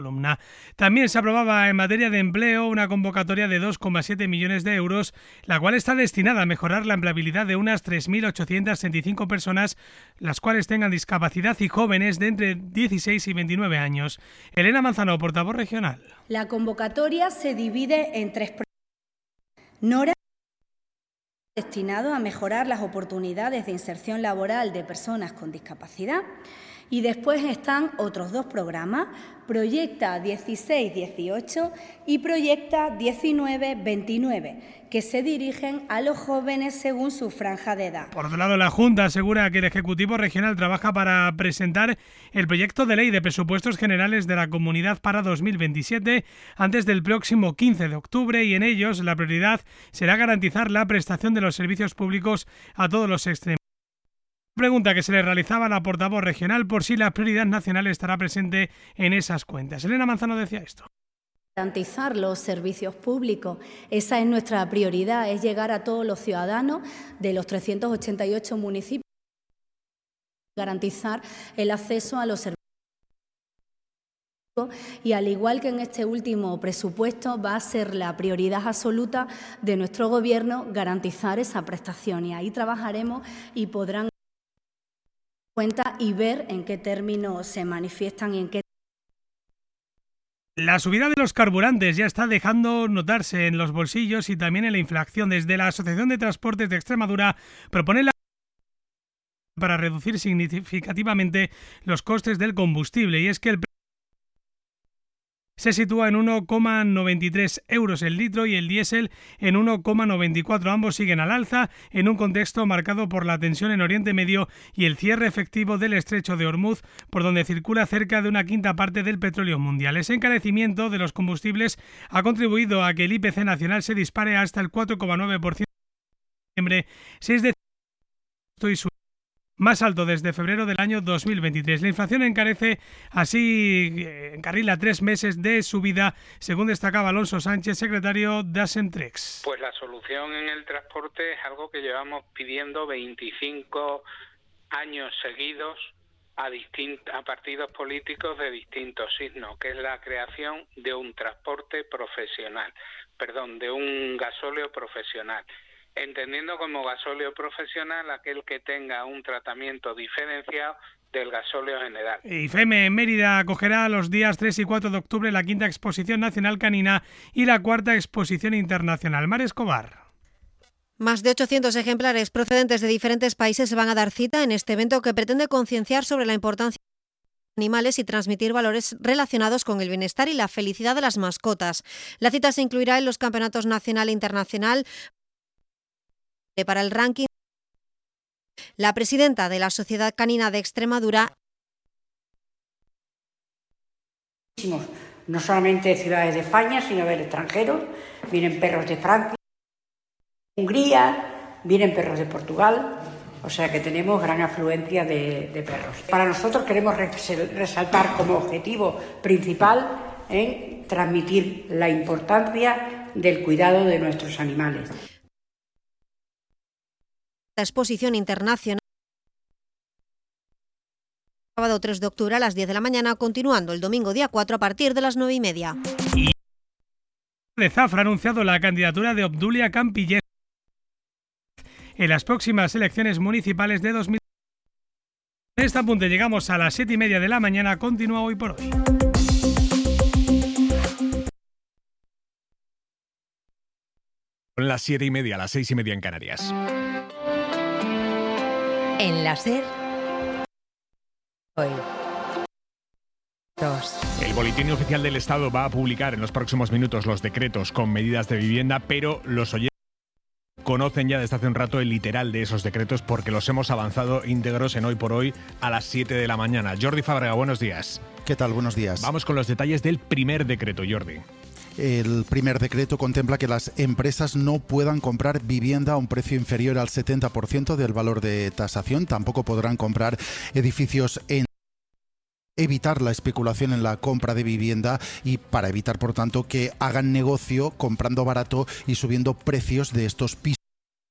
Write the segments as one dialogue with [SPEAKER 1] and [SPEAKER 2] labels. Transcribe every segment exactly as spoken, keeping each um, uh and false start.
[SPEAKER 1] columna. También se aprobaba en materia de empleo una convocatoria de dos coma siete millones de euros, la cual está destinada a mejorar la empleabilidad de unas tres mil ochocientas treinta y cinco personas, las cuales tengan discapacidad y jóvenes de entre dieciséis y veintinueve años. Elena Manzano, portavoz regional.
[SPEAKER 2] La convocatoria se divide en tres proyectos. Nora, destinado a mejorar las oportunidades de inserción laboral de personas con discapacidad. Y después están otros dos programas, Proyecta dieciséis dieciocho y Proyecta diecinueve veintinueve, que se dirigen a los jóvenes según su franja de edad.
[SPEAKER 1] Por otro lado, la Junta asegura que el Ejecutivo Regional trabaja para presentar el proyecto de ley de presupuestos generales de la Comunidad para dos mil veintisiete antes del próximo quince de octubre y en ellos la prioridad será garantizar la prestación de los servicios públicos a todos los extremos. Pregunta que se le realizaba a la portavoz regional por si la prioridad nacional estará presente en esas cuentas. Elena Manzano decía esto.
[SPEAKER 2] Garantizar los servicios públicos, esa es nuestra prioridad, es llegar a todos los ciudadanos de los trescientos ochenta y ocho municipios, garantizar el acceso a los servicios públicos y al igual que en este último presupuesto va a ser la prioridad absoluta de nuestro Gobierno garantizar esa prestación y ahí trabajaremos y podrán cuenta y ver en qué términos se manifiestan y en qué.
[SPEAKER 1] La subida de los carburantes ya está dejando notarse en los bolsillos y también en la inflación. Desde la Asociación de Transportes de Extremadura propone la para reducir significativamente los costes del combustible y es que el se sitúa en uno coma noventa y tres euros el litro y el diésel en uno coma noventa y cuatro. Ambos siguen al alza en un contexto marcado por la tensión en Oriente Medio y el cierre efectivo del estrecho de Hormuz, por donde circula cerca de una quinta parte del petróleo mundial. Ese encarecimiento de los combustibles ha contribuido a que el I P C nacional se dispare hasta el cuatro coma nueve por ciento en diciembre, seis de y más alto desde febrero del año dos mil veintitrés. La inflación encarece, así encarrila tres meses de subida, según destacaba Alonso Sánchez, secretario de Asemtrex.
[SPEAKER 3] Pues la solución en el transporte es algo que llevamos pidiendo veinticinco años seguidos a, distint- a partidos políticos de distintos signos, que es la creación de un transporte profesional, perdón, de un gasóleo profesional. Entendiendo como gasóleo profesional aquel que tenga un tratamiento diferenciado del gasóleo general.
[SPEAKER 1] IFEME en Mérida acogerá los días tres y cuatro de octubre la quinta Exposición Nacional Canina y la cuarta Exposición Internacional. Mar Escobar.
[SPEAKER 4] Más de ochocientos ejemplares procedentes de diferentes países se van a dar cita en este evento que pretende concienciar sobre la importancia de los animales y transmitir valores relacionados con el bienestar y la felicidad de las mascotas. La cita se incluirá en los campeonatos nacional e internacional. Para el ranking, la presidenta de la Sociedad Canina de Extremadura.
[SPEAKER 5] No solamente de ciudades de España, sino del extranjero. Vienen perros de Francia, de Hungría, vienen perros de Portugal. O sea que tenemos gran afluencia de, de perros. Para nosotros queremos resaltar como objetivo principal en transmitir la importancia del cuidado de nuestros animales.
[SPEAKER 4] La exposición internacional sábado tres de octubre a las diez de la mañana, continuando el domingo día cuatro a partir de las nueve y media.
[SPEAKER 1] Y de Zafra ha anunciado la candidatura de Obdulia Campilles en las próximas elecciones municipales de dos mil veinte. En este apunte llegamos a las siete y media de la mañana. Continúa Hoy por Hoy.
[SPEAKER 6] Son las siete y media, las seis y media en Canarias.
[SPEAKER 7] En la SER, hoy. Dos.
[SPEAKER 6] El Boletín Oficial del Estado va a publicar en los próximos minutos los decretos con medidas de vivienda, pero los oyentes conocen ya desde hace un rato el literal de esos decretos porque los hemos avanzado íntegros en Hoy por Hoy a las siete de la mañana. Jordi Fábrega, buenos días.
[SPEAKER 8] ¿Qué tal? Buenos días.
[SPEAKER 6] Vamos con los detalles del primer decreto, Jordi.
[SPEAKER 8] El primer decreto contempla que las empresas no puedan comprar vivienda a un precio inferior al setenta por ciento del valor de tasación. Tampoco podrán comprar edificios en evitar la especulación en la compra de vivienda y para evitar, por tanto, que hagan negocio comprando barato y subiendo precios de estos pisos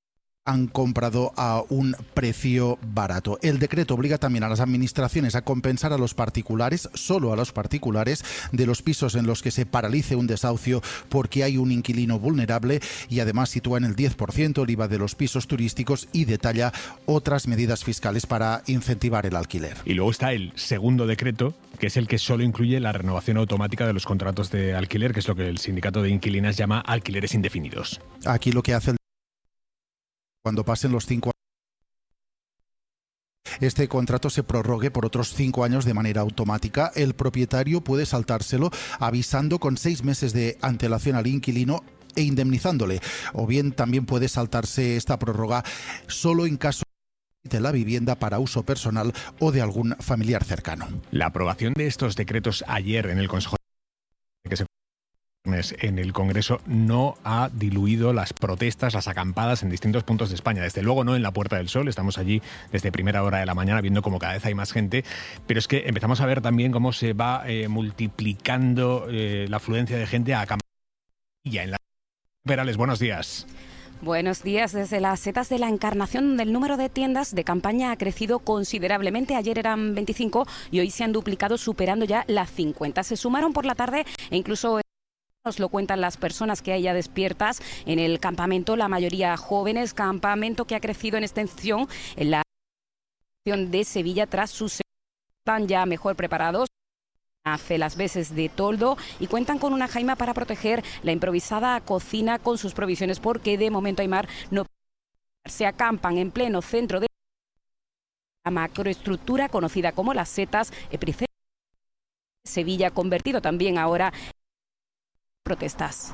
[SPEAKER 8] han comprado a un precio barato. El decreto obliga también a las administraciones a compensar a los particulares, solo a los particulares, de los pisos en los que se paralice un desahucio porque hay un inquilino vulnerable, y además sitúa en el diez por ciento el I V A de los pisos turísticos y detalla otras medidas fiscales para incentivar el alquiler.
[SPEAKER 6] Y luego está el segundo decreto, que es el que solo incluye la renovación automática de los contratos de alquiler, que es lo que el sindicato de inquilinas llama alquileres indefinidos.
[SPEAKER 8] Aquí lo que hace el cuando pasen los cinco años, este contrato se prorrogue por otros cinco años de manera automática. El propietario puede saltárselo avisando con seis meses de antelación al inquilino e indemnizándole, o bien también puede saltarse esta prórroga solo en caso de la vivienda para uso personal o de algún familiar cercano.
[SPEAKER 6] La aprobación de estos decretos ayer en el Consejo que se en el Congreso no ha diluido las protestas, las acampadas en distintos puntos de España. Desde luego no en la Puerta del Sol, estamos allí desde primera hora de la mañana viendo cómo cada vez hay más gente, pero es que empezamos a ver también cómo se va eh, multiplicando eh, la afluencia de gente a acampar en la... Perales, buenos días.
[SPEAKER 9] Buenos días. Desde las setas de la Encarnación, el número de tiendas de campaña ha crecido considerablemente. Ayer eran veinticinco y hoy se han duplicado, superando ya las cincuenta. Se sumaron por la tarde e incluso... Nos lo cuentan las personas que hay ya despiertas en el campamento, la mayoría jóvenes, campamento que ha crecido en extensión en la región de Sevilla tras sus están ya mejor preparados. Hace las veces de toldo y cuentan con una jaima para proteger la improvisada cocina con sus provisiones, porque de momento Aymar no se acampan en pleno centro de la macroestructura conocida como las setas Epicentro Sevilla, convertido también ahora protestas.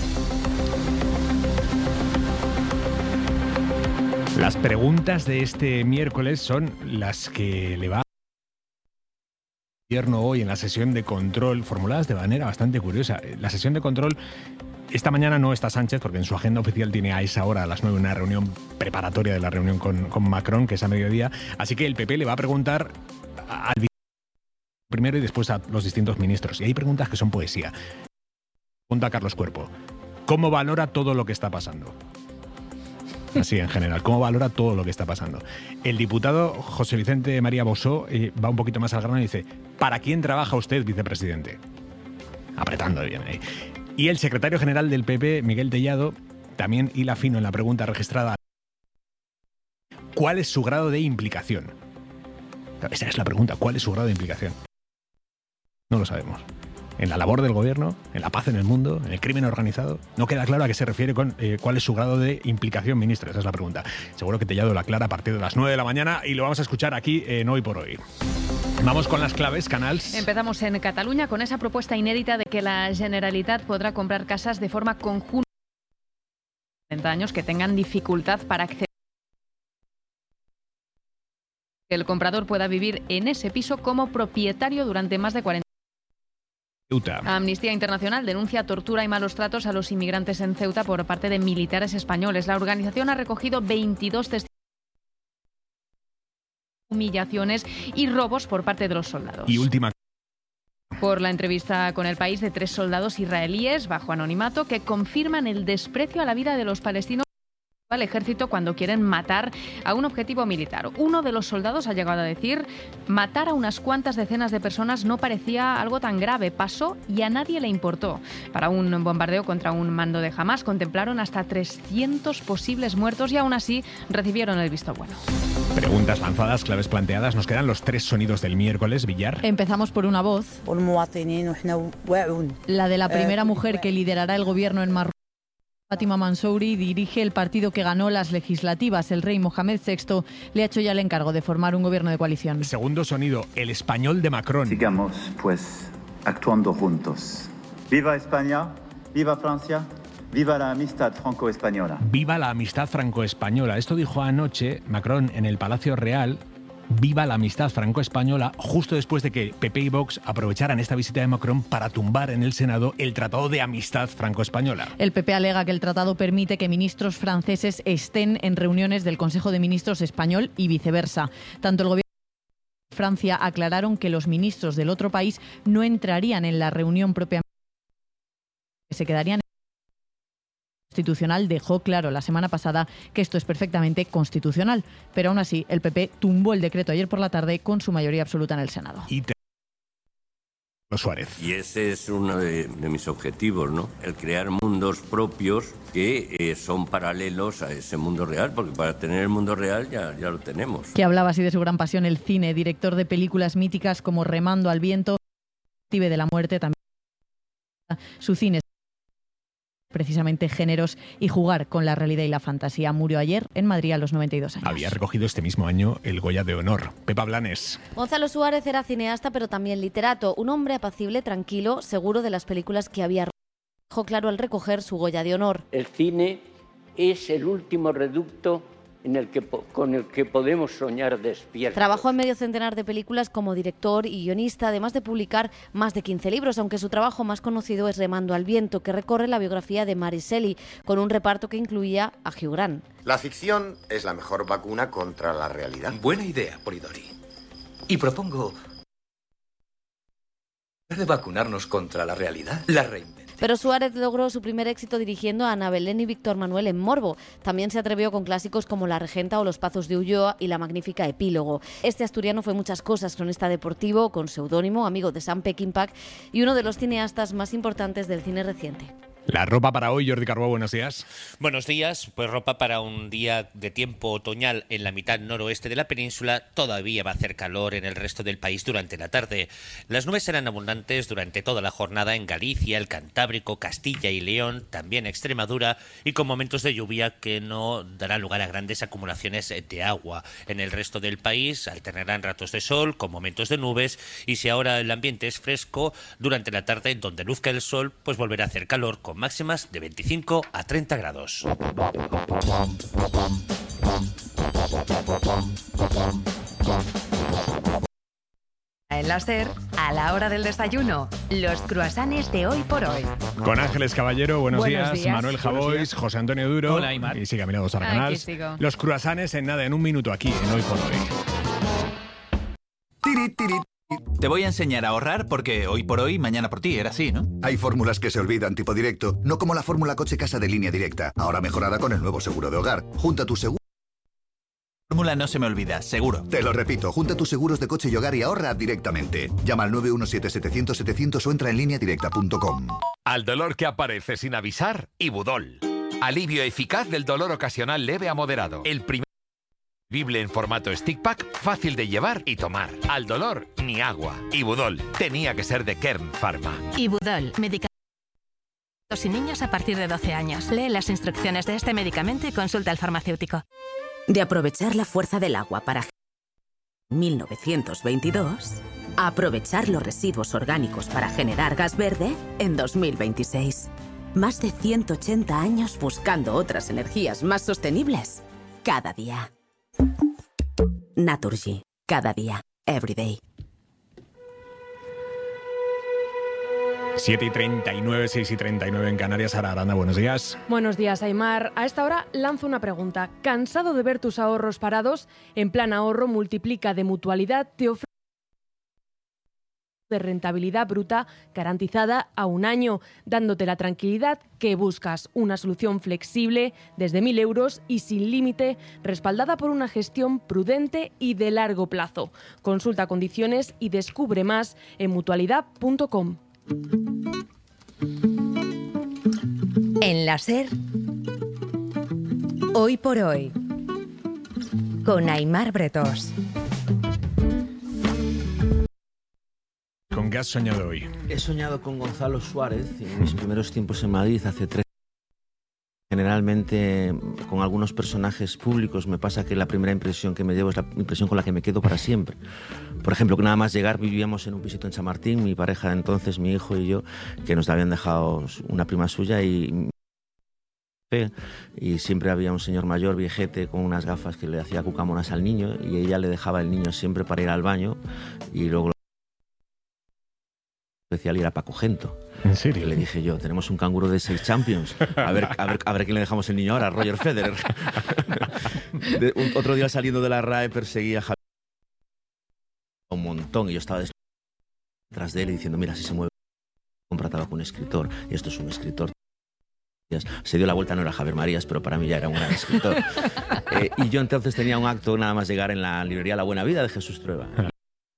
[SPEAKER 6] Las preguntas de este miércoles son las que le va al gobierno hoy en la sesión de control, formuladas de manera bastante curiosa. La sesión de control, esta mañana no está Sánchez porque en su agenda oficial tiene a esa hora, a las nueve, una reunión preparatoria de la reunión con, con Macron, que es a mediodía. Así que el P P le va a preguntar al primero y después a los distintos ministros. Y hay preguntas que son poesía. Pregunta a Carlos Cuerpo: ¿cómo valora todo lo que está pasando? Así en general, ¿cómo valora todo lo que está pasando? El diputado José Vicente María Bosó eh, va un poquito más al grano y dice: ¿para quién trabaja usted, vicepresidente? Apretando bien ahí. Y el secretario general del P P, Miguel Tellado, también hila fino en la pregunta registrada: ¿cuál es su grado de implicación? Esa es la pregunta, ¿cuál es su grado de implicación? No lo sabemos. En la labor del gobierno, en la paz en el mundo, en el crimen organizado. No queda claro a qué se refiere con eh, cuál es su grado de implicación, ministro. Esa es la pregunta. Seguro que Tellado lo aclara a partir de las nueve de la mañana y lo vamos a escuchar aquí en Hoy por Hoy. Vamos con las claves, Canals.
[SPEAKER 10] Empezamos en Cataluña con esa propuesta inédita de que la Generalitat podrá comprar casas de forma conjunta de treinta años que tengan dificultad para acceder. Que el comprador pueda vivir en ese piso como propietario durante más de cuarenta años.
[SPEAKER 6] Ceuta.
[SPEAKER 10] Amnistía Internacional denuncia tortura y malos tratos a los inmigrantes en Ceuta por parte de militares españoles. La organización ha recogido veintidós testimonios de humillaciones y robos por parte de los soldados.
[SPEAKER 6] Y última.
[SPEAKER 10] Por la entrevista con El País de tres soldados israelíes bajo anonimato que confirman el desprecio a la vida de los palestinos al ejército cuando quieren matar a un objetivo militar. Uno de los soldados ha llegado a decir: matar a unas cuantas decenas de personas no parecía algo tan grave, pasó y a nadie le importó. Para un bombardeo contra un mando de Hamás contemplaron hasta trescientos posibles muertos y aún así recibieron el visto bueno.
[SPEAKER 6] Preguntas lanzadas, claves planteadas. Nos quedan los tres sonidos del miércoles, Villar.
[SPEAKER 11] Empezamos por una voz, la de la primera mujer que liderará el gobierno en Marruecos. Fátima Mansouri dirige el partido que ganó las legislativas. El rey Mohamed sexto le ha hecho ya el encargo de formar un gobierno de coalición.
[SPEAKER 6] Segundo sonido, el español de Macron.
[SPEAKER 12] Sigamos, pues, actuando juntos. ¡Viva España! ¡Viva Francia! ¡Viva la amistad franco-española!
[SPEAKER 6] ¡Viva la amistad franco-española! Esto dijo anoche Macron en el Palacio Real. Viva la amistad franco-española, justo después de que P P y Vox aprovecharan esta visita de Macron para tumbar en el Senado el Tratado de Amistad franco-española.
[SPEAKER 11] El P P alega que el tratado permite que ministros franceses estén en reuniones del Consejo de Ministros español y viceversa. Tanto el gobierno de Francia aclararon que los ministros del otro país no entrarían en la reunión propiamente, se quedarían Constitucional dejó claro la semana pasada que esto es perfectamente constitucional, pero aún así el P P tumbó el decreto ayer por la tarde con su mayoría absoluta en el Senado.
[SPEAKER 6] Y te... Suárez.
[SPEAKER 13] Y ese es uno de, de mis objetivos, ¿no? El crear mundos propios que eh, son paralelos a ese mundo real, porque para tener el mundo real ya, ya lo tenemos.
[SPEAKER 11] Que hablaba así de su gran pasión el cine, director de películas míticas como Remando al viento, Detective de la muerte, también su cine precisamente géneros y jugar con la realidad y la fantasía. Murió ayer en Madrid a los noventa y dos años.
[SPEAKER 6] Había recogido este mismo año el Goya de Honor. Pepa Blanes.
[SPEAKER 14] Gonzalo Suárez era cineasta pero también literato, un hombre apacible, tranquilo, seguro de las películas que había. Dejó claro al recoger su Goya de Honor.
[SPEAKER 15] El cine es el último reducto en el que, con el que podemos soñar despiertos.
[SPEAKER 14] Trabajó en medio centenar de películas como director y guionista, además de publicar más de quince libros, aunque su trabajo más conocido es Remando al viento, que recorre la biografía de Mary Shelley, con un reparto que incluía a Hugh Grant.
[SPEAKER 16] La ficción es la mejor vacuna contra la realidad.
[SPEAKER 17] Buena idea, Polidori. Y propongo... en vez de vacunarnos contra la realidad, la reinvención.
[SPEAKER 14] Pero Suárez logró su primer éxito dirigiendo a Ana Belén y Víctor Manuel en Morbo. También se atrevió con clásicos como La Regenta o Los Pazos de Ulloa y la magnífica Epílogo. Este asturiano fue muchas cosas, cronista deportivo, con seudónimo, amigo de Sam Peckinpah y uno de los cineastas más importantes del cine reciente.
[SPEAKER 6] La ropa para hoy, Jordi Carbó, buenos días.
[SPEAKER 18] Buenos días, pues ropa para un día de tiempo otoñal en la mitad noroeste de la península. Todavía va a hacer calor en el resto del país durante la tarde. Las nubes serán abundantes durante toda la jornada en Galicia, el Cantábrico, Castilla y León, también Extremadura, y con momentos de lluvia que no darán lugar a grandes acumulaciones de agua. En el resto del país alternarán ratos de sol con momentos de nubes, y si ahora el ambiente es fresco, durante la tarde, donde luzca el sol, pues volverá a hacer calor con máximas de veinticinco a treinta grados.
[SPEAKER 7] En la SER, a la hora del desayuno, los cruasanes de hoy por hoy.
[SPEAKER 6] Con Ángeles Caballero, buenos,
[SPEAKER 10] buenos
[SPEAKER 6] días.
[SPEAKER 10] días.
[SPEAKER 6] Manuel Javois, José Antonio Duro.
[SPEAKER 10] Hola, Aymar.
[SPEAKER 6] Y sigue a mi lado Sara
[SPEAKER 10] Aquí
[SPEAKER 6] Canals.
[SPEAKER 10] sigo.
[SPEAKER 6] Los cruasanes en nada, en un minuto aquí, en Hoy por Hoy.
[SPEAKER 19] Tiri, tiri. Te voy a enseñar a ahorrar porque hoy por hoy, mañana por ti, era así, ¿no?
[SPEAKER 20] Hay fórmulas que se olvidan tipo directo, no como la fórmula coche-casa de Línea Directa, ahora mejorada con el nuevo seguro de hogar. Junta tu seguro.
[SPEAKER 19] La fórmula no se me olvida, seguro.
[SPEAKER 20] Te lo repito, junta tus seguros de coche y hogar y ahorra directamente. Llama al nueve uno siete, setecientos, setecientos o entra en línea directa punto com.
[SPEAKER 21] Al dolor que aparece sin avisar, Ibudol. Alivio eficaz del dolor ocasional leve a moderado. El primer Vible en formato stick pack, fácil de llevar y tomar. Al dolor, ni agua. Ibudol, tenía que ser de Kern Pharma.
[SPEAKER 22] Ibudol, medicamentos y niños a partir de doce años. Lee las instrucciones de este medicamento y consulta al farmacéutico.
[SPEAKER 23] De aprovechar la fuerza del agua para mil novecientos veintidós, a aprovechar los residuos orgánicos para generar gas verde en dos mil veintiséis. Más de ciento ochenta años buscando otras energías más sostenibles. Cada día. Naturgy. Cada día. Every day.
[SPEAKER 6] siete y treinta y nueve, seis y treinta y nueve en Canarias. Sara Aranda, buenos días.
[SPEAKER 24] Buenos días, Aymar. A esta hora lanzo una pregunta. ¿Cansado de ver tus ahorros parados? En Plan Ahorro Multiplica de Mutualidad te ofrece de rentabilidad bruta garantizada a un año, dándote la tranquilidad que buscas. Una solución flexible desde mil euros y sin límite, respaldada por una gestión prudente y de largo plazo. Consulta condiciones y descubre más en mutualidad punto com.
[SPEAKER 7] En la SER, Hoy por Hoy, con Aymar Bretós.
[SPEAKER 6] ¿Con qué has soñado hoy?
[SPEAKER 25] He soñado con Gonzalo Suárez en mis primeros tiempos en Madrid hace tres. Generalmente con algunos personajes públicos me pasa que la primera impresión que me llevo es la impresión con la que me quedo para siempre. Por ejemplo, que nada más llegar vivíamos en un pisito en Chamartín, mi pareja de entonces, mi hijo y yo, que nos habían dejado una prima suya y... y siempre había un señor mayor, viejete, con unas gafas que le hacía cucamonas al niño y ella le dejaba el niño siempre para ir al baño y luego especial y era Paco Gento.
[SPEAKER 6] ¿En serio?
[SPEAKER 25] Y le dije yo, tenemos un canguro de seis Champions. A ver, a ver, a ver quién le dejamos el niño ahora, Roger Federer. de, un, otro día saliendo de la R A E perseguía a Javier un montón y yo estaba detrás de él y diciendo, mira, si se mueve, compra tabaco un escritor. Y esto es un escritor. Se dio la vuelta, no era Javier Marías, pero para mí ya era un gran escritor. eh, y yo entonces tenía un acto, nada más llegar en la librería La Buena Vida de Jesús Trueba. En los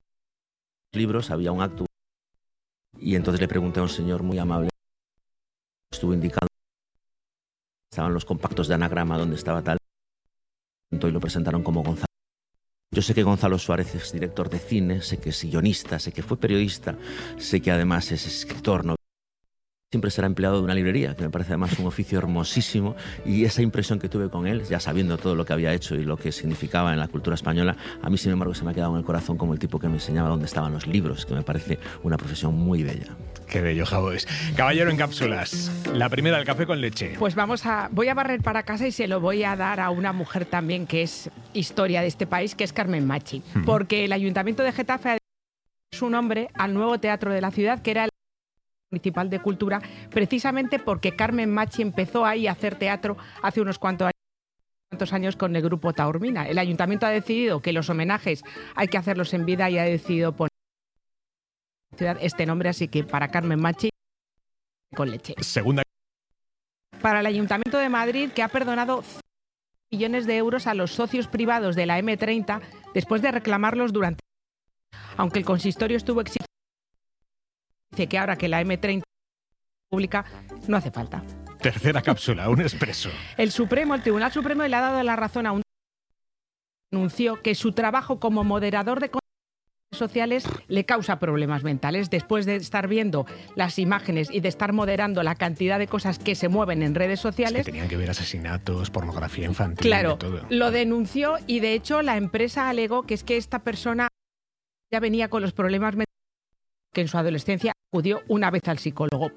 [SPEAKER 25] libros había un acto y entonces le pregunté a un señor muy amable, estuvo indicado, estaban los compactos de anagrama donde estaba tal, y lo presentaron como Gonzalo. Yo sé que Gonzalo Suárez es director de cine, sé que es guionista, sé que fue periodista, sé que además es escritor, ¿no? Siempre será empleado de una librería, que me parece además un oficio hermosísimo, y esa impresión que tuve con él, ya sabiendo todo lo que había hecho y lo que significaba en la cultura española, a mí sin embargo se me ha quedado en el corazón como el tipo que me enseñaba dónde estaban los libros, que me parece una profesión muy bella.
[SPEAKER 6] Qué bello, Javois. Caballero en cápsulas, la primera, el café con leche.
[SPEAKER 1] Pues vamos a, voy a barrer para casa y se lo voy a dar a una mujer también que es historia de este país, que es Carmen Machi, uh-huh. porque el Ayuntamiento de Getafe ha dado su nombre al nuevo teatro de la ciudad, que era el Municipal de Cultura, precisamente porque Carmen Machi empezó ahí a hacer teatro hace unos cuantos años, años con el grupo Taormina. El ayuntamiento ha decidido que los homenajes hay que hacerlos en vida y ha decidido poner a la ciudad este nombre, así que para Carmen Machi, con leche.
[SPEAKER 6] Segunda.
[SPEAKER 1] Para el Ayuntamiento de Madrid, que ha perdonado millones de euros a los socios privados de la eme treinta después de reclamarlos durante, aunque el consistorio estuvo exigiendo, dice que ahora que la eme treinta pública no hace falta.
[SPEAKER 6] Tercera cápsula, un expreso.
[SPEAKER 1] El Supremo, el Tribunal Supremo le ha dado la razón a un anunció que su trabajo como moderador de redes sociales le causa problemas mentales después de estar viendo las imágenes y de estar moderando la cantidad de cosas que se mueven en redes sociales.
[SPEAKER 6] Es que tenían que ver asesinatos, pornografía infantil,
[SPEAKER 1] claro,
[SPEAKER 6] y todo.
[SPEAKER 1] Lo denunció y de hecho la empresa alegó que es que esta persona ya venía con los problemas mentales, que en su adolescencia acudió una vez al psicólogo.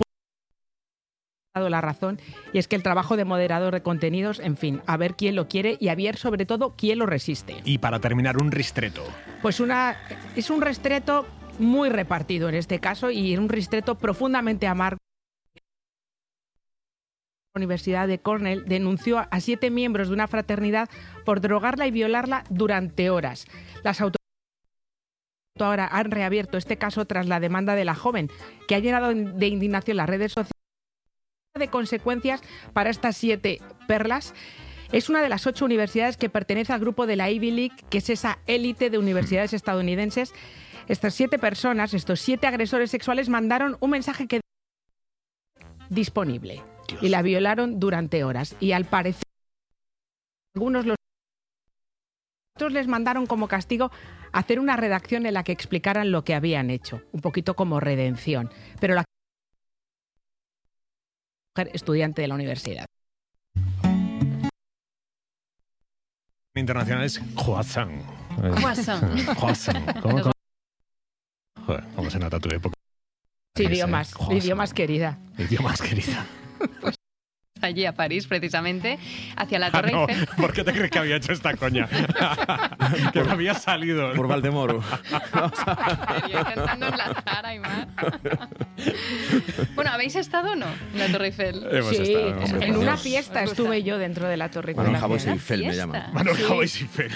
[SPEAKER 1] Ha dado la razón, y es que el trabajo de moderador de contenidos, en fin, a ver quién lo quiere y a ver sobre todo quién lo resiste.
[SPEAKER 6] Y para terminar, un ristreto.
[SPEAKER 1] Pues una es un ristreto muy repartido en este caso y un ristreto profundamente amargo. La Universidad de Cornell denunció a siete miembros de una fraternidad por drogarla y violarla durante horas. Las autoridades ahora han reabierto este caso tras la demanda de la joven, que ha llenado de indignación las redes sociales. De consecuencias para estas siete perlas. Es una de las ocho universidades que pertenece al grupo de la Ivy League, que es esa élite de universidades estadounidenses. Estas siete personas, estos siete agresores sexuales, mandaron un mensaje que disponible Dios. Y la violaron durante horas. Y al parecer algunos los otros les mandaron como castigo hacer una redacción en la que explicaran lo que habían hecho, un poquito como redención. Pero la estudiante de la universidad.
[SPEAKER 6] Internacional es croissant.
[SPEAKER 10] Croissant.
[SPEAKER 6] Croissant. ¿Cómo, cómo? Joder, ¿cómo se nota tu época?
[SPEAKER 1] Sí, idiomas, idiomas querida.
[SPEAKER 6] Idiomas querida.
[SPEAKER 10] Pues allí a París, precisamente, hacia la Torre
[SPEAKER 6] ah, no.
[SPEAKER 10] Eiffel.
[SPEAKER 6] ¿Por qué te crees que había hecho esta coña? Que me había salido, ¿no?
[SPEAKER 25] Por Valdemoro.
[SPEAKER 10] Yo intentando enlazar, Aymar. Bueno, ¿habéis estado o no en la Torre Eiffel?
[SPEAKER 6] Hemos
[SPEAKER 1] sí,
[SPEAKER 6] estado, hombre,
[SPEAKER 1] en una
[SPEAKER 6] Dios.
[SPEAKER 1] fiesta estuve yo dentro de la Torre Eiffel.
[SPEAKER 25] Manuel Javois Eiffel me llaman.
[SPEAKER 6] Manuel
[SPEAKER 1] Sí.
[SPEAKER 6] Javois Eiffel.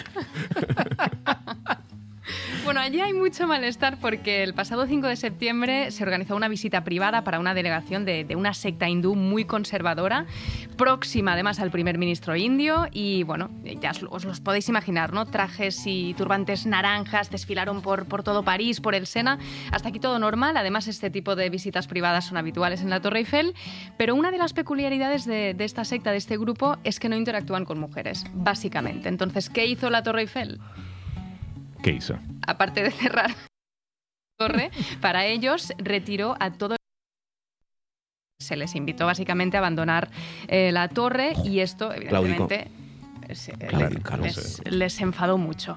[SPEAKER 10] Bueno, allí hay mucho malestar porque el pasado cinco de septiembre se organizó una visita privada para una delegación de, de una secta hindú muy conservadora, próxima además al primer ministro indio, y bueno, ya os, os los podéis imaginar, ¿no? Trajes y turbantes naranjas desfilaron por, por todo París, por el Sena. Hasta aquí todo normal. Además, este tipo de visitas privadas son habituales en la Torre Eiffel, pero una de las peculiaridades de, de esta secta, de este grupo, es que no interactúan con mujeres, básicamente. Entonces, ¿qué hizo la Torre Eiffel?
[SPEAKER 6] ¿Qué hizo?
[SPEAKER 10] Aparte de cerrar la torre, para ellos retiró a todos. Se les invitó básicamente a abandonar eh, la torre y esto, evidentemente, se,
[SPEAKER 25] Claudico.
[SPEAKER 10] les, les, les enfadó mucho.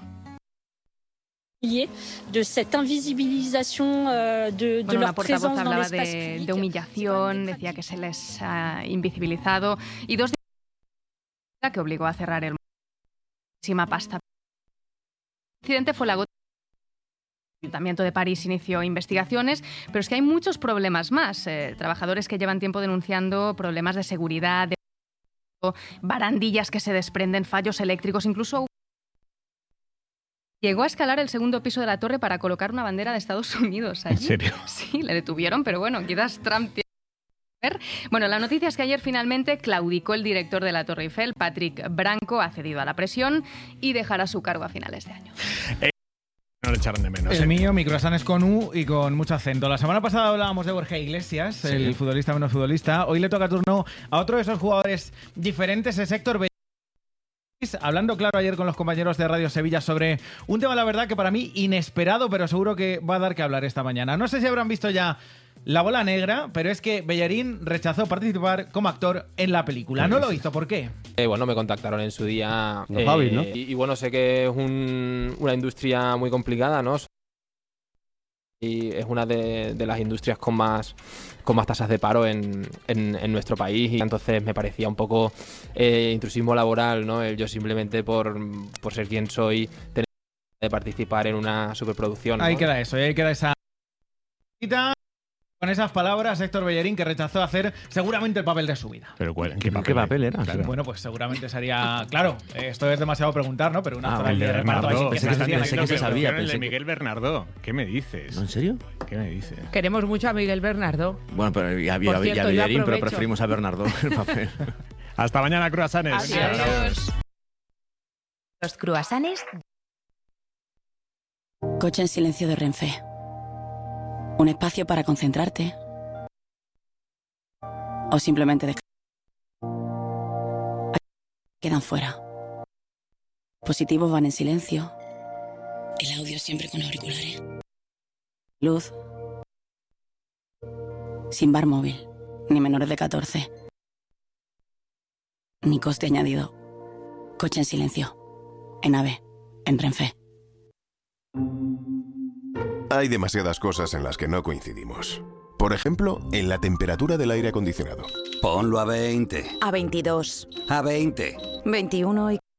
[SPEAKER 2] De cette invisibilisation euh, de, de
[SPEAKER 10] Bueno,
[SPEAKER 2] leur
[SPEAKER 10] la portavoz
[SPEAKER 2] présence dans
[SPEAKER 10] hablaba
[SPEAKER 2] l'espace
[SPEAKER 10] de,
[SPEAKER 2] public.
[SPEAKER 10] de humillación, decía que se les ha invisibilizado y dos días que obligó a cerrar el máxima pasta. El incidente fue la gota. El Ayuntamiento de París inició investigaciones, pero es que hay muchos problemas más. Eh, trabajadores que llevan tiempo denunciando problemas de seguridad, de barandillas que se desprenden, fallos eléctricos, incluso llegó a escalar el segundo piso de la torre para colocar una bandera de Estados Unidos allí.
[SPEAKER 6] ¿En serio?
[SPEAKER 10] Sí, le detuvieron, pero bueno, quizás Trump tiene Bueno, la noticia es que ayer finalmente claudicó el director de la Torre Eiffel, Patrick Branco, ha cedido a la presión y dejará su cargo a finales de año.
[SPEAKER 6] Eh, no le echaron de menos.
[SPEAKER 3] El
[SPEAKER 6] ¿eh?
[SPEAKER 3] mío, mi croissant es con U y con mucho acento. La semana pasada hablábamos de Borja Iglesias, sí. el futbolista menos futbolista. Hoy le toca turno a otro de esos jugadores diferentes, es Héctor Bellerín. Hablando claro ayer con los compañeros de Radio Sevilla sobre un tema, la verdad, que para mí inesperado, pero seguro que va a dar que hablar esta mañana. No sé si habrán visto ya La Bola Negra, pero es que Bellerín rechazó participar como actor en la película. No lo hizo, ¿por qué?
[SPEAKER 4] Eh, bueno, me contactaron en su día.
[SPEAKER 5] Los
[SPEAKER 4] eh,
[SPEAKER 5] Javis, ¿no?
[SPEAKER 4] Y, y bueno, sé que es un, una industria muy complicada, ¿no? Y es una de, de las industrias con más, con más tasas de paro en, en, en nuestro país, y entonces me parecía un poco eh, intrusismo laboral, ¿no? El yo simplemente por, por ser quien soy tener de participar en una superproducción, ¿no?
[SPEAKER 3] Ahí queda eso, ahí queda esa... Con esas palabras, Héctor Bellerín, que rechazó hacer seguramente el papel de su vida.
[SPEAKER 6] Pero ¿cuál? ¿Qué papel,
[SPEAKER 5] ¿Qué papel era?
[SPEAKER 6] Claro.
[SPEAKER 3] Bueno, pues seguramente sería... Claro, esto es demasiado preguntar, ¿no? Pero una
[SPEAKER 5] Ah,
[SPEAKER 3] zona
[SPEAKER 5] el
[SPEAKER 3] de
[SPEAKER 5] de
[SPEAKER 3] reparto ahí sí
[SPEAKER 5] Bernardo.
[SPEAKER 3] que
[SPEAKER 5] Pensé que
[SPEAKER 3] se hacía.
[SPEAKER 5] pensé que se sabía,
[SPEAKER 6] El
[SPEAKER 5] pensé
[SPEAKER 6] de
[SPEAKER 5] que-
[SPEAKER 6] Miguel Bernardo. ¿Qué me dices?
[SPEAKER 5] ¿No, en serio?
[SPEAKER 6] ¿Qué me dices?
[SPEAKER 1] Queremos mucho a Miguel Bernardo.
[SPEAKER 5] Bueno, pero ya,
[SPEAKER 1] Por
[SPEAKER 5] ya,
[SPEAKER 1] cierto,
[SPEAKER 5] ya
[SPEAKER 1] yo
[SPEAKER 5] Bellerín, pero
[SPEAKER 1] aprovecho.
[SPEAKER 5] preferimos a Bernardo el papel.
[SPEAKER 6] Hasta mañana, croissants.
[SPEAKER 1] Adiós.
[SPEAKER 7] Los croissants.
[SPEAKER 8] Coche en silencio de Renfe. Un espacio para concentrarte. O simplemente dejar. Quedan fuera. Positivos van en silencio. El audio siempre con auriculares. Luz. Sin bar móvil. Ni menores de catorce. Ni coste añadido. Coche en silencio. En AVE. En Renfe.
[SPEAKER 9] Hay demasiadas cosas en las que no coincidimos. Por ejemplo, en la temperatura del aire acondicionado.
[SPEAKER 26] Ponlo a veinte.
[SPEAKER 23] A veintidós.
[SPEAKER 26] A veinte.
[SPEAKER 23] veintiuno y...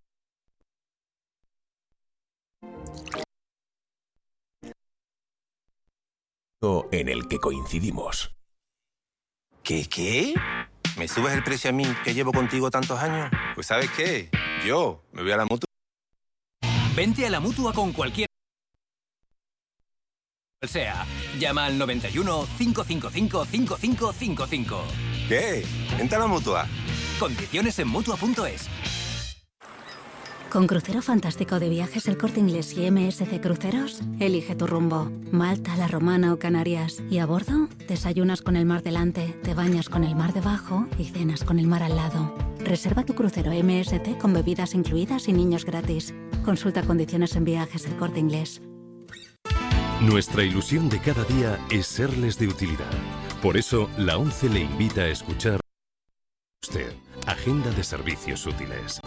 [SPEAKER 9] En el que coincidimos.
[SPEAKER 27] ¿Qué, qué? ¿Me subes el precio a mí, que llevo contigo tantos años? Pues ¿sabes qué? Yo me voy a la Mutua.
[SPEAKER 28] Vente a la Mutua con cualquier... sea. Llama al noventa y uno, cinco cinco cinco, cinco cinco cinco cinco.
[SPEAKER 27] ¿Qué? Vente a la Mutua.
[SPEAKER 28] Condiciones en Mutua punto es.
[SPEAKER 29] Con Crucero Fantástico de Viajes El Corte Inglés y M S C Cruceros, elige tu rumbo. Malta, La Romana o Canarias. Y a bordo, desayunas con el mar delante, te bañas con el mar debajo y cenas con el mar al lado. Reserva tu crucero M S C con bebidas incluidas y niños gratis. Consulta condiciones en Viajes El Corte Inglés.
[SPEAKER 30] Nuestra ilusión de cada día es serles de utilidad. Por eso, la ONCE le invita a escuchar usted, Agenda de Servicios Útiles.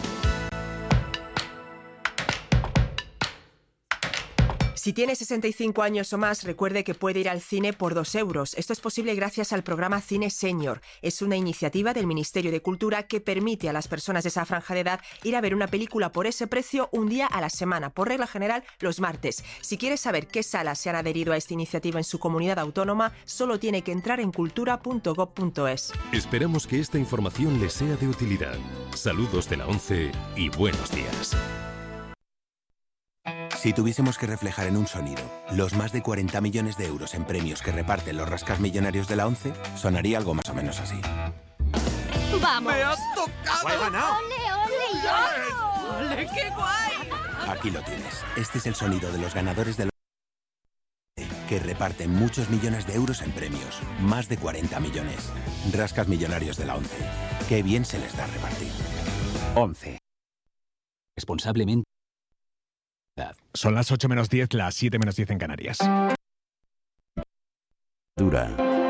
[SPEAKER 31] Si tiene sesenta y cinco años o más, recuerde que puede ir al cine por dos euros. Esto es posible gracias al programa Cine Senior. Es una iniciativa del Ministerio de Cultura que permite a las personas de esa franja de edad ir a ver una película por ese precio un día a la semana, por regla general los martes. Si quiere saber qué salas se han adherido a esta iniciativa en su comunidad autónoma, solo tiene que entrar en cultura punto gob punto es.
[SPEAKER 30] Esperamos que esta información le sea de utilidad. Saludos de la ONCE y buenos días.
[SPEAKER 27] Si tuviésemos que reflejar en un sonido los más de cuarenta millones de euros en premios que reparten los rascas millonarios de la ONCE, sonaría algo más o menos así.
[SPEAKER 32] ¡Vamos!
[SPEAKER 27] ¡Me has tocado!
[SPEAKER 32] ¡He ganado! ¡Ole, ole, yo!
[SPEAKER 31] ¡Ole, qué guay!
[SPEAKER 27] Aquí lo tienes. Este es el sonido de los ganadores de la ONCE, que reparten muchos millones de euros en premios. Más de cuarenta millones. Rascas millonarios de la ONCE. Qué bien se les da repartir.
[SPEAKER 33] ONCE. Responsablemente.
[SPEAKER 6] Son las ocho menos diez, las siete menos diez en Canarias.
[SPEAKER 20] Dura.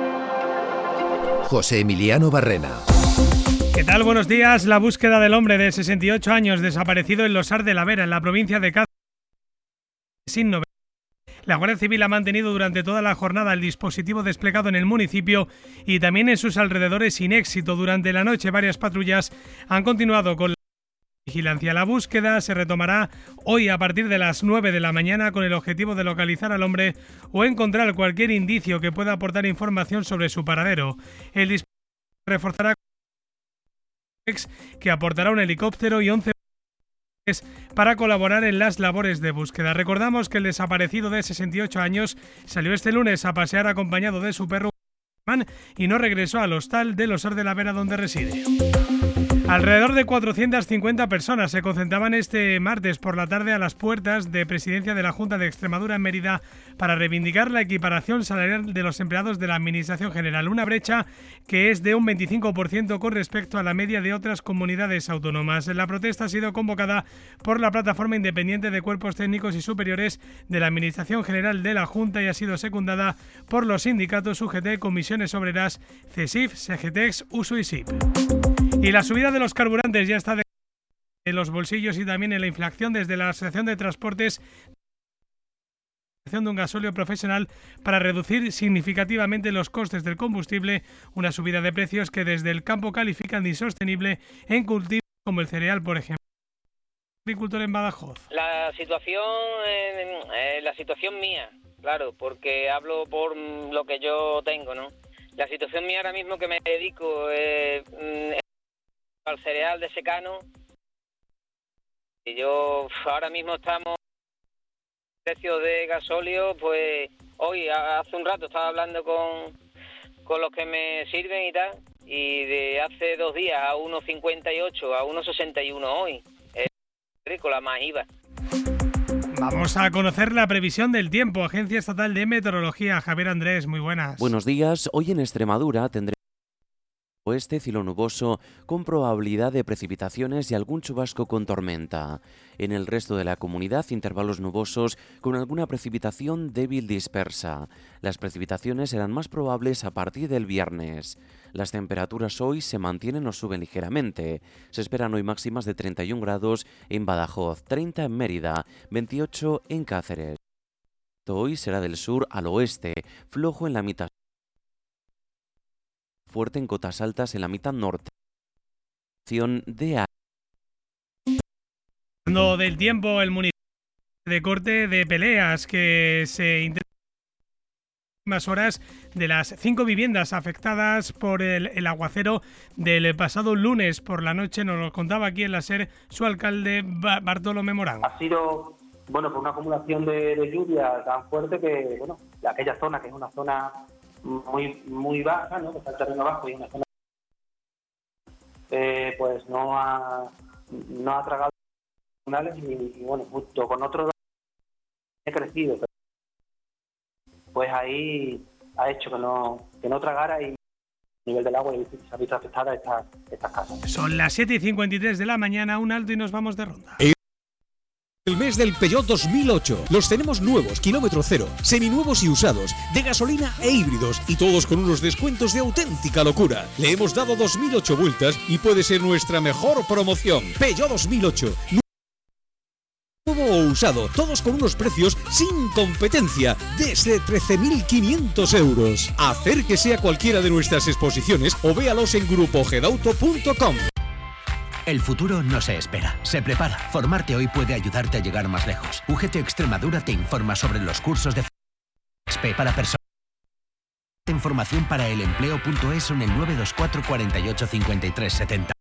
[SPEAKER 20] José Emiliano Barrena.
[SPEAKER 34] ¿Qué tal? Buenos días. La búsqueda del hombre de sesenta y ocho años desaparecido en Losar de la Vera, en la provincia de Cáceres, sin novedad. La Guardia Civil ha mantenido durante toda la jornada el dispositivo desplegado en el municipio y también en sus alrededores sin éxito. Durante la noche varias patrullas han continuado con la vigilancia. La búsqueda se retomará hoy a partir de las nueve de la mañana con el objetivo de localizar al hombre o encontrar cualquier indicio que pueda aportar información sobre su paradero. El dispositivo reforzará que aportará un helicóptero y once para colaborar en las labores de búsqueda. Recordamos que el desaparecido de sesenta y ocho años salió este lunes a pasear acompañado de su perro y no regresó al hostal del Osar de la Vera donde reside. Alrededor de cuatrocientas cincuenta personas se concentraban este martes por la tarde a las puertas de presidencia de la Junta de Extremadura en Mérida para reivindicar la equiparación salarial de los empleados de la Administración General, una brecha que es de un veinticinco por ciento con respecto a la media de otras comunidades autónomas. La protesta ha sido convocada por la Plataforma Independiente de Cuerpos Técnicos y Superiores de la Administración General de la Junta y ha sido secundada por los sindicatos U G T, Comisiones Obreras, CESIF, SEGETEX, U S O y S I P. Y la subida de los carburantes ya está en los bolsillos y también en la inflación desde la Asociación de Transportes de un gasóleo profesional para reducir significativamente los costes del combustible, una subida de precios que desde el campo califican de insostenible en cultivos como el cereal, por ejemplo. Agricultor en Badajoz.
[SPEAKER 2] La situación, eh, eh, la situación mía, claro, porque hablo por lo que yo tengo, ¿no? La situación mía ahora mismo que me dedico eh, al cereal de secano, y yo ahora mismo estamos precios de gasóleo, pues hoy hace un rato estaba hablando con, con los que me sirven y tal, y de hace dos días a uno cincuenta y ocho a uno sesenta y uno hoy, es agrícola más I V A.
[SPEAKER 34] Vamos a conocer la previsión del tiempo. Agencia Estatal de Meteorología, Javier Andrés, muy buenas.
[SPEAKER 11] Buenos días. Hoy en Extremadura tendremos oeste cielo nuboso con probabilidad de precipitaciones y algún chubasco con tormenta. En el resto de la comunidad, intervalos nubosos con alguna precipitación débil dispersa. Las precipitaciones serán más probables a partir del viernes. Las temperaturas hoy se mantienen o suben ligeramente. Se esperan hoy máximas de treinta y un grados en Badajoz, treinta en Mérida, veintiocho en Cáceres. Hoy será del sur al oeste, flojo en la mitad fuerte en cotas altas en la mitad norte. De
[SPEAKER 34] Hablando del tiempo, el municipio de corte de Peleas que se intenta más horas de las cinco viviendas afectadas por el, el aguacero del pasado lunes por la noche. Nos lo contaba aquí en la SER su alcalde Bartolomé Morán.
[SPEAKER 12] Ha sido, bueno, por una acumulación de, de lluvia tan fuerte que, bueno, aquella zona que es una zona muy muy baja, ¿no? Que está el terreno bajo y una zona eh, pues no ha no ha tragado y, y bueno, justo con otro he crecido, pues ahí ha hecho que no que no tragara y el nivel del agua y se ha visto afectada estas estas casas.
[SPEAKER 34] Son las siete y cincuenta y tres de la mañana, un alto y nos vamos de ronda.
[SPEAKER 13] El mes del Peugeot dos mil ocho. Los tenemos nuevos, kilómetro cero, seminuevos y usados, de gasolina e híbridos, y todos con unos descuentos de auténtica locura. Le hemos dado dos mil ocho vueltas y puede ser nuestra mejor promoción. Peugeot dos mil ocho. Nuevo o usado, todos con unos precios sin competencia, desde trece mil quinientos euros. Acérquese a cualquiera de nuestras exposiciones o véalos en grupo gedauto punto com.
[SPEAKER 14] El futuro no se espera, se prepara. Formarte hoy puede ayudarte a llegar más lejos. U G T Extremadura te informa sobre los cursos de F P para personas. Información para el empleo punto es en el nueve dos cuatro cuatro ocho cinco tres siete cero.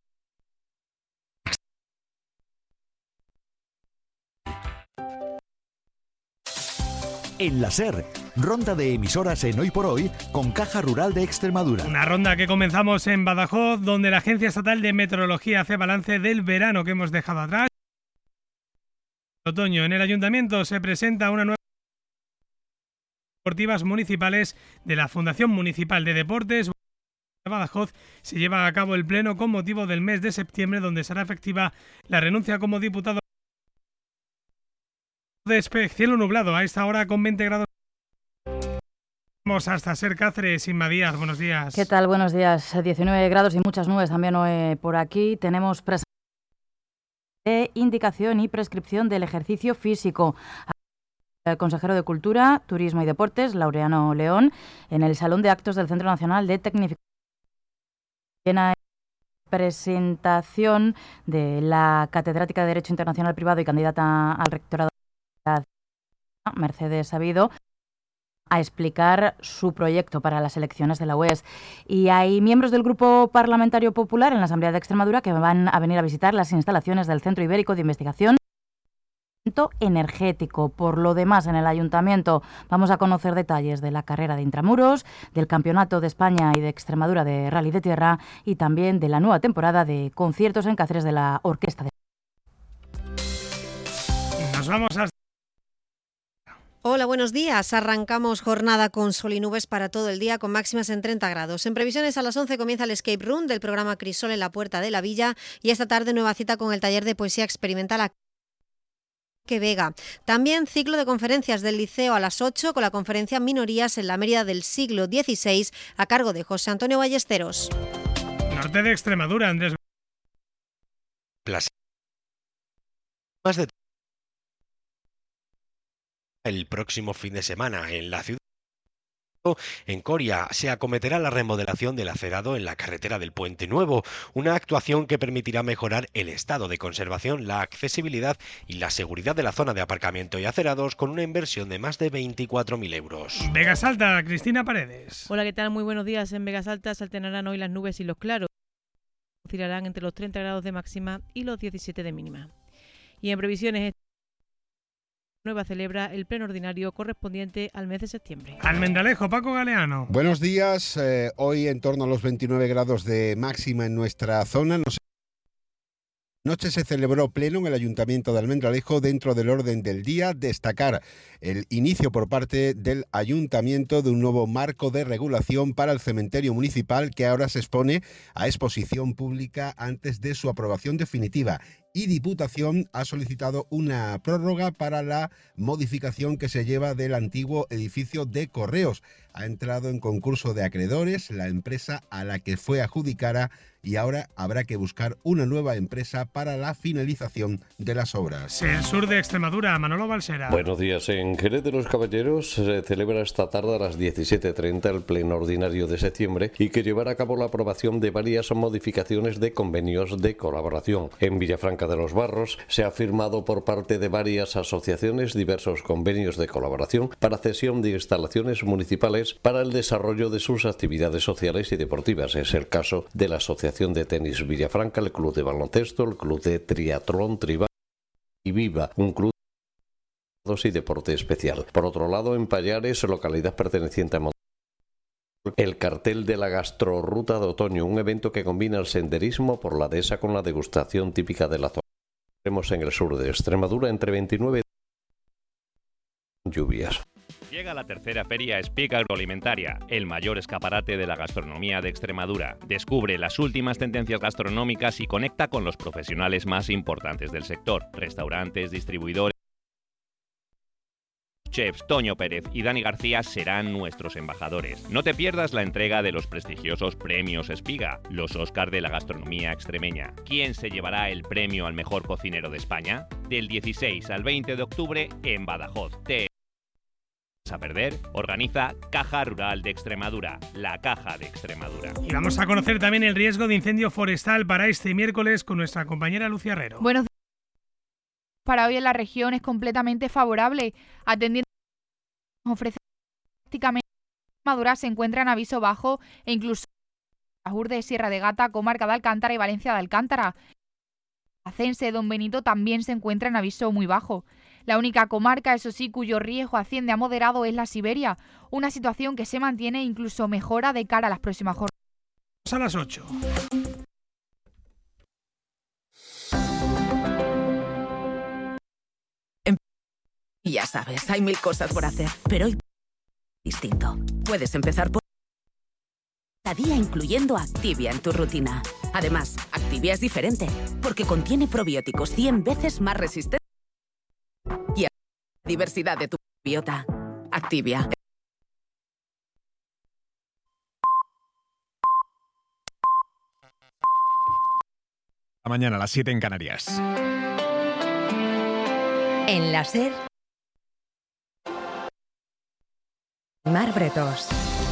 [SPEAKER 15] En la SER, ronda de emisoras en Hoy por Hoy con Caja Rural de Extremadura.
[SPEAKER 34] Una ronda que comenzamos en Badajoz, donde la Agencia Estatal de Meteorología hace balance del verano que hemos dejado atrás. Otoño, en el Ayuntamiento se presenta una nueva deportivas municipales de la Fundación Municipal de Deportes de Badajoz. Se lleva a cabo el pleno con motivo del mes de septiembre, donde será efectiva la renuncia como diputado de cielo nublado a esta hora con veinte grados. Vamos hasta SER Cáceres, Inma Díaz, buenos días.
[SPEAKER 16] ¿Qué tal? Buenos días. diecinueve grados y muchas nubes también hoy por aquí. Tenemos pres- de indicación y prescripción del ejercicio físico. El consejero de Cultura, Turismo y Deportes, Laureano León, en el Salón de Actos del Centro Nacional de Tecnificación. Llena presentación de la catedrática de Derecho Internacional Privado y candidata al rectorado Mercedes Sabido a explicar su proyecto para las elecciones de la U E S. Y hay miembros del Grupo Parlamentario Popular en la Asamblea de Extremadura que van a venir a visitar las instalaciones del Centro Ibérico de Investigación energético. Por lo demás, en el Ayuntamiento vamos a conocer detalles de la carrera de Intramuros, del Campeonato de España y de Extremadura de Rally de Tierra y también de la nueva temporada de conciertos en Cáceres de la Orquesta de...
[SPEAKER 34] Nos vamos a...
[SPEAKER 1] Hola, buenos días. Arrancamos jornada con sol y nubes para todo el día, con máximas en treinta grados. En previsiones, a las once comienza el escape room del programa Crisol en la Puerta de la Villa y esta tarde nueva cita con el taller de poesía experimental Que Vega. También ciclo de conferencias del Liceo a las ocho con la conferencia Minorías en la Mérida del siglo dieciséis a cargo de José Antonio Ballesteros.
[SPEAKER 34] Norte de Extremadura, Andrés.
[SPEAKER 3] Más de el próximo fin de semana en la ciudad. En Coria se acometerá la remodelación del acerado en la carretera del Puente Nuevo, una actuación que permitirá mejorar el estado de conservación, la accesibilidad y la seguridad de la zona de aparcamiento y acerados con una inversión de más de veinticuatro mil euros.
[SPEAKER 34] Vegas Alta, Cristina Paredes.
[SPEAKER 4] Hola, ¿qué tal? Muy buenos días. En Vegas Alta se alternarán hoy las nubes y los claros. Oscilarán entre los treinta grados de máxima y los diecisiete de mínima. Y en previsiones... Nueva celebra el pleno ordinario correspondiente al mes de septiembre.
[SPEAKER 34] Almendalejo, Paco Galeano.
[SPEAKER 5] Buenos días. Eh, hoy en torno a los veintinueve grados de máxima en nuestra zona. Nos... Anoche se celebró pleno en el Ayuntamiento de Almendralejo. Dentro del orden del día, destacar el inicio por parte del Ayuntamiento de un nuevo marco de regulación para el cementerio municipal que ahora se expone a exposición pública antes de su aprobación definitiva. Y Diputación ha solicitado una prórroga para la modificación que se lleva del antiguo edificio de Correos. Ha entrado en concurso de acreedores la empresa a la que fue adjudicada y ahora habrá que buscar una nueva empresa para la finalización de las obras.
[SPEAKER 34] El sur de Extremadura, Manolo Balsera.
[SPEAKER 7] Buenos días. En Jerez de los Caballeros se celebra esta tarde a las diecisiete treinta el pleno ordinario de septiembre y que llevará a cabo la aprobación de varias modificaciones de convenios de colaboración. En Villafranca de los Barros se ha firmado por parte de varias asociaciones diversos convenios de colaboración para cesión de instalaciones municipales para el desarrollo de sus actividades sociales y deportivas. Es el caso de la Asociación de Tenis Villafranca, el Club de Baloncesto, el Club de Triatlón Tribal y Viva, un club de y deporte especial. Por otro lado, en Pallares, localidad perteneciente a el cartel de la Gastrorruta de Otoño, un evento que combina el senderismo por la dehesa con la degustación típica de la zona. Tenemos en el sur de Extremadura entre veintinueve y lluvias.
[SPEAKER 8] Llega la tercera feria Speak Agroalimentaria, el mayor escaparate de la gastronomía de Extremadura. Descubre las últimas tendencias gastronómicas y conecta con los profesionales más importantes del sector, restaurantes, distribuidores. Chefs Toño Pérez y Dani García serán nuestros embajadores. No te pierdas la entrega de los prestigiosos premios Espiga, los Óscar de la gastronomía extremeña. ¿Quién se llevará el premio al mejor cocinero de España? Del dieciséis al veinte de octubre en Badajoz. Te a perder, organiza Caja Rural de Extremadura, la Caja de Extremadura.
[SPEAKER 34] Y vamos a conocer también el riesgo de incendio forestal para este miércoles con nuestra compañera Lucia Herrero.
[SPEAKER 10] Buenos días. Para hoy en la región es completamente favorable, atendiendo ofrece prácticamente Extremadura se encuentra en aviso bajo e incluso las Urdes, Sierra de Gata, Comarca de Alcántara y Valencia de Alcántara. Acense, Don Benito también se encuentra en aviso muy bajo. La única comarca, eso sí, cuyo riesgo asciende a moderado es la Siberia, una situación que se mantiene e incluso mejora de cara a las próximas jornadas.
[SPEAKER 34] A las ocho.
[SPEAKER 23] Y ya sabes, hay mil cosas por hacer, pero hoy distinto. Puedes empezar por cada día incluyendo Activia en tu rutina. Además, Activia es diferente porque contiene probióticos cien veces más resistentes y a la diversidad de tu biota. Activia.
[SPEAKER 6] Mañana a las siete en Canarias.
[SPEAKER 23] En la SER, Mar Bretos.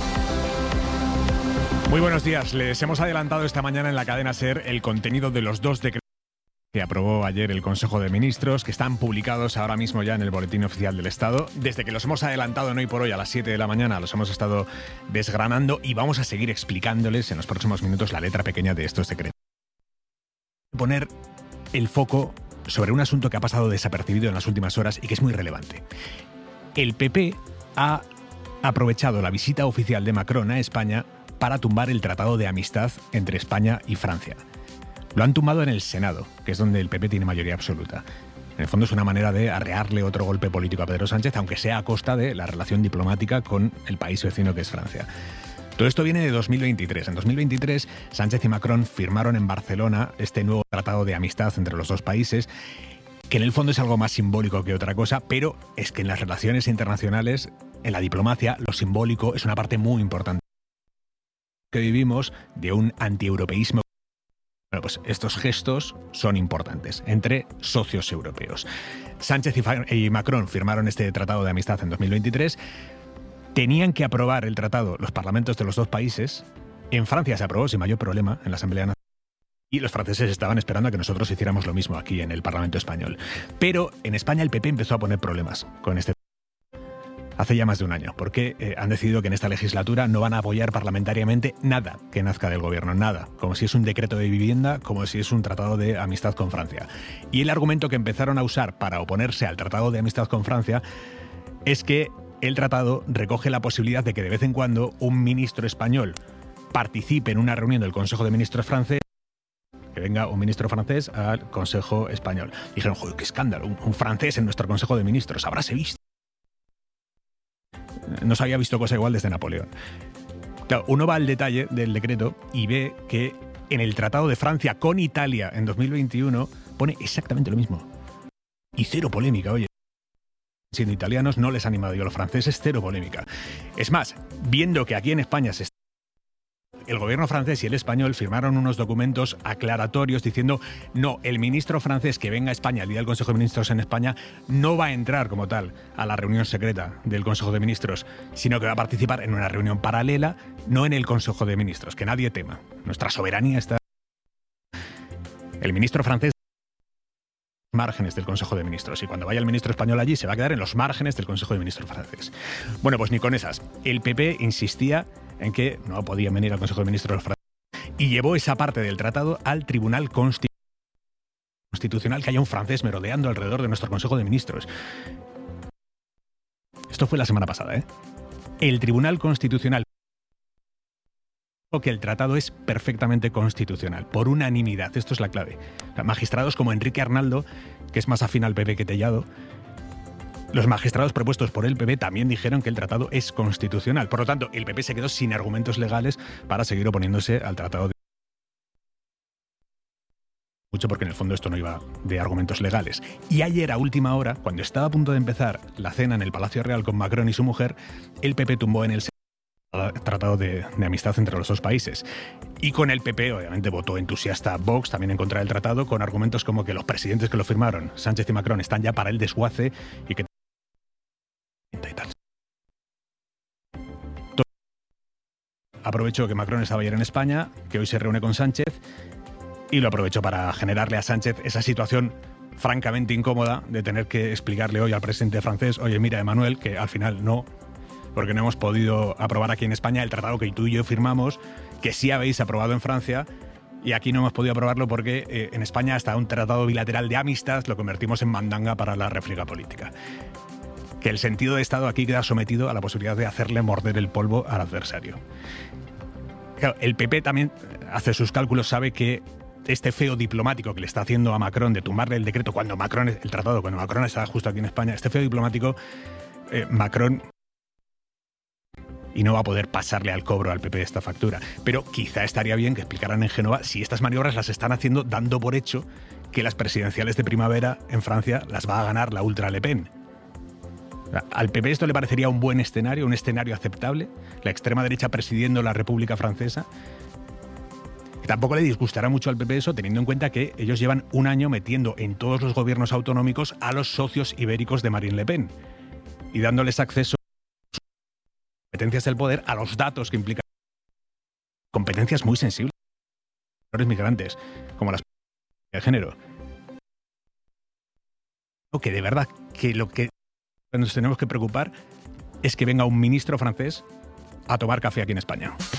[SPEAKER 6] Muy buenos días. Les hemos adelantado esta mañana en la cadena SER el contenido de los dos decretos que aprobó ayer el Consejo de Ministros, que están publicados ahora mismo ya en el Boletín Oficial del Estado. Desde que los hemos adelantado en Hoy por Hoy a las siete de la mañana, los hemos estado desgranando y vamos a seguir explicándoles en los próximos minutos la letra pequeña de estos decretos. Poner el foco sobre un asunto que ha pasado desapercibido en las últimas horas y que es muy relevante. El P P ha aprovechado la visita oficial de Macron a España para tumbar el tratado de amistad entre España y Francia. Lo han tumbado en el Senado, que es donde el P P tiene mayoría absoluta. En el fondo es una manera de arrearle otro golpe político a Pedro Sánchez, aunque sea a costa de la relación diplomática con el país vecino que es Francia. Todo esto viene de dos mil veintitrés. En dos mil veintitrés, Sánchez y Macron firmaron en Barcelona este nuevo tratado de amistad entre los dos países, que en el fondo es algo más simbólico que otra cosa, pero es que en las relaciones internacionales, en la diplomacia, lo simbólico es una parte muy importante. Que vivimos de un antieuropeísmo. Bueno, pues estos gestos son importantes entre socios europeos. Sánchez y Macron firmaron este tratado de amistad en dos mil veintitrés. Tenían que aprobar el tratado los parlamentos de los dos países. En Francia se aprobó sin mayor problema en la Asamblea Nacional. Y los franceses estaban esperando a que nosotros hiciéramos lo mismo aquí en el Parlamento español. Pero en España el P P empezó a poner problemas con este hace ya más de un año, porque eh, han decidido que en esta legislatura no van a apoyar parlamentariamente nada que nazca del gobierno, nada, como si es un decreto de vivienda, como si es un tratado de amistad con Francia. Y el argumento que empezaron a usar para oponerse al tratado de amistad con Francia es que el tratado recoge la posibilidad de que de vez en cuando un ministro español participe en una reunión del Consejo de Ministros francés, que venga un ministro francés al Consejo español. Dijeron, joder, qué escándalo, un, un francés en nuestro Consejo de Ministros, habráse visto. No se había visto cosa igual desde Napoleón. Claro, uno va al detalle del decreto y ve que en el Tratado de Francia con Italia en dos mil veintiuno pone exactamente lo mismo. Y cero polémica, oye. Siendo italianos no les han animado yo a los franceses, cero polémica. Es más, viendo que aquí en España se está... el gobierno francés y el español firmaron unos documentos aclaratorios diciendo no, el ministro francés que venga a España el día del Consejo de Ministros en España no va a entrar como tal a la reunión secreta del Consejo de Ministros, sino que va a participar en una reunión paralela, no en el Consejo de Ministros, que nadie tema. Nuestra soberanía está... El ministro francés márgenes del Consejo de Ministros, y cuando vaya el ministro español allí se va a quedar en los márgenes del Consejo de Ministros francés. Bueno, pues ni con esas. El P P insistía en que no podían venir al Consejo de Ministros francés y llevó esa parte del tratado al Tribunal Constitucional, que haya un francés merodeando alrededor de nuestro Consejo de Ministros. Esto fue la semana pasada, ¿eh? El Tribunal Constitucional que el tratado es perfectamente constitucional, por unanimidad, esto es la clave. O sea, magistrados como Enrique Arnaldo, que es más afín al P P que Tellado, los magistrados propuestos por el P P también dijeron que el tratado es constitucional. Por lo tanto, el P P se quedó sin argumentos legales para seguir oponiéndose al tratado de... Mucho porque en el fondo esto no iba de argumentos legales. Y ayer a última hora, cuando estaba a punto de empezar la cena en el Palacio Real con Macron y su mujer, el P P tumbó en el tratado de, de amistad entre los dos países. Y con el P P, obviamente, votó entusiasta Vox también en contra del tratado, con argumentos como que los presidentes que lo firmaron, Sánchez y Macron, están ya para el desguace y que... Y tal. Aprovechó que Macron estaba ayer en España, que hoy se reúne con Sánchez, y lo aprovechó para generarle a Sánchez esa situación francamente incómoda de tener que explicarle hoy al presidente francés, oye, mira, Emmanuel, que al final no... porque no hemos podido aprobar aquí en España el tratado que tú y yo firmamos, que sí habéis aprobado en Francia, y aquí no hemos podido aprobarlo porque eh, en España hasta un tratado bilateral de amistad lo convertimos en mandanga para la refriega política. Que el sentido de Estado aquí queda sometido a la posibilidad de hacerle morder el polvo al adversario. Claro, el P P también hace sus cálculos, sabe que este feo diplomático que le está haciendo a Macron de tumbarle el decreto cuando Macron, el tratado, cuando Macron está justo aquí en España, este feo diplomático, eh, Macron... y no va a poder pasarle al cobro al P P esta factura. Pero quizá estaría bien que explicaran en Génova si estas maniobras las están haciendo dando por hecho que las presidenciales de primavera en Francia las va a ganar la ultra Le Pen. ¿Al P P esto le parecería un buen escenario, un escenario aceptable? La extrema derecha presidiendo la República Francesa. Tampoco le disgustará mucho al P P eso, teniendo en cuenta que ellos llevan un año metiendo en todos los gobiernos autonómicos a los socios ibéricos de Marine Le Pen y dándoles acceso competencias del poder a los datos que implican competencias muy sensibles los migrantes, como las de género. Que de verdad que lo que nos tenemos que preocupar es que venga un ministro francés a tomar café aquí en España.